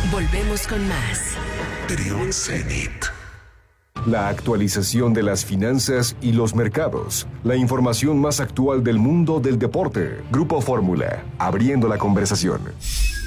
Volvemos con más. Trión Zenit. La actualización de las finanzas y los mercados. La información más actual del mundo del deporte. Grupo Fórmula. Abriendo la conversación.